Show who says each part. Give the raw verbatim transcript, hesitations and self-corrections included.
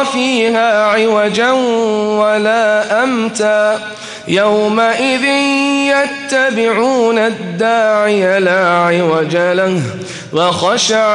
Speaker 1: ترى فيها عوجا ولا أمتا يومئذ يتبعون الداعي لا عوج له وخشع